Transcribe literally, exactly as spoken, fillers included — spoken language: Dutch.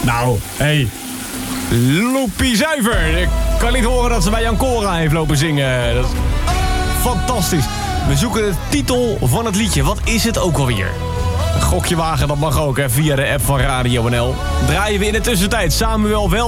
Nou, hé. Hey. Loepie zuiver. Ik kan niet horen dat ze bij Jan Cora heeft lopen zingen. Dat is fantastisch. We zoeken de titel van het liedje. Wat is het ook alweer? Een gokje wagen, dat mag ook, hè, via de app van Radio N L. Draaien we in de tussentijd Samuel Wel.